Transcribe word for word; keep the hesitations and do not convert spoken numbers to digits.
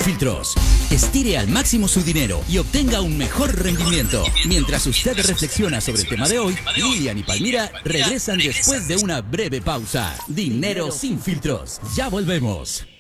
filtros. Estire al máximo su dinero y obtenga un mejor rendimiento. Mientras usted reflexiona sobre el tema de hoy, Lilian y Palmira regresan después de una breve pausa. Dinero sin filtros. Ya volvemos.